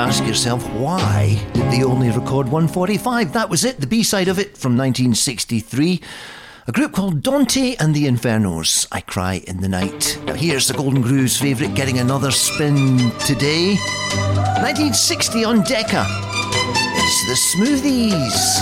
ask yourself, why did they only record 145? That was it, the B-side of it from 1963. A group called Dante and the Infernos, I Cry in the Night. Now here's the Golden Groove's favourite getting another spin today. 1960 on Decca. It's the Smoothies.